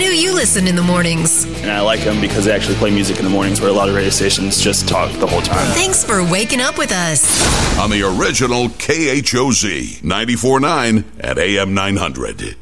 do you listen in the mornings? And I like them because they actually play music in the mornings where a lot of radio stations just talk the whole time. Thanks for waking up with us. On the original KHOZ 94.9 at AM 900.